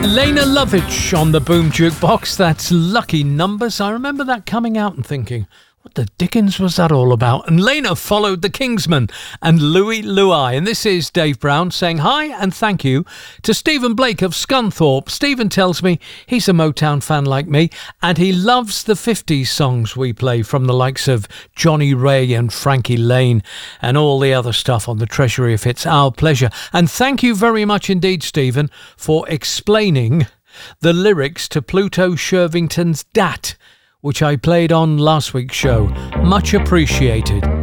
Lena Lovitch on the Boom Jukebox. That's Lucky Numbers. I remember that coming out and thinking, what the dickens was that all about? And Lena followed the Kingsmen and Louie Louie. And this is Dave Brown saying hi and thank you to Stephen Blake of Scunthorpe. Stephen tells me he's a Motown fan like me and he loves the 50s songs we play from the likes of Johnny Ray and Frankie Lane and all the other stuff on the Treasury if it's our pleasure. And thank you very much indeed, Stephen, for explaining the lyrics to Pluto Shervington's Dat, which I played on last week's show. Much appreciated.